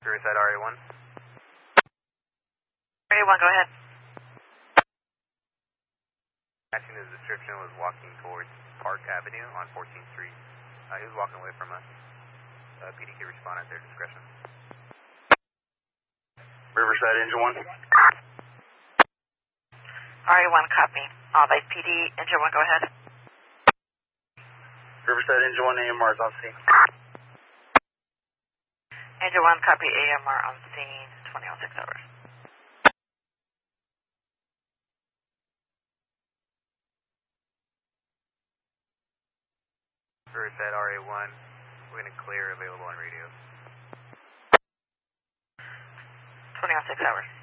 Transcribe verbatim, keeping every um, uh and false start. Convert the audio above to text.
Riverside R A one. R A one, go ahead. Matching his description was walking towards Park Avenue on fourteenth Street. Uh, he was walking away from us. Uh, P D can respond at their discretion. Riverside Engine one. R A one, copy. All Bay P D, Engine one, go ahead. Riverside Engine one, A M R is on scene. Engine one, copy. A M R on scene, twenty oh six hours. Riverside R A one, we're going to clear, available on radio. twenty oh six hours.